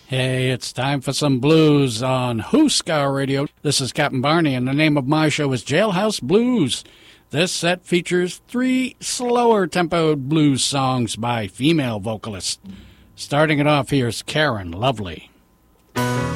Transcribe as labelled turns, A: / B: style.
A: Hey, it's time for some blues on Huska Radio. This is Captain Barney, and the name of my show is Jailhouse Blues. This set features 3 slower-tempoed blues songs by female vocalists. Starting it off, here's Karen Lovely.